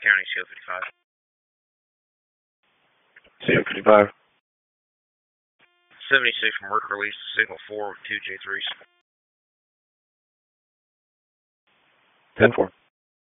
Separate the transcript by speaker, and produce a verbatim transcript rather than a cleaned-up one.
Speaker 1: County, C O fifty-five.
Speaker 2: C O fifty-five.
Speaker 1: seventy-six from work release, signal four with two J threes.
Speaker 2: ten four.